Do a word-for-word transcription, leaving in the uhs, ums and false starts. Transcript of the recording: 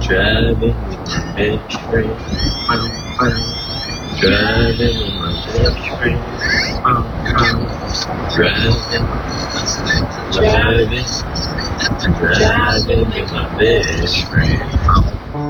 Driving with my best friend. Um, um, driving with my best friend. Um, um, driving, driving, driving with my best friend. Um,